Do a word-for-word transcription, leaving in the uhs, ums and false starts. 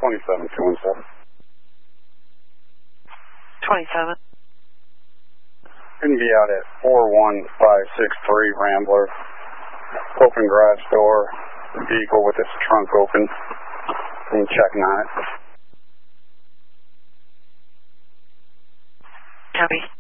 twenty-seven two one seven. twenty-seven. Going to be out at four one five six three Rambler. Open garage door. Vehicle with its trunk open. And checking on it. Copy.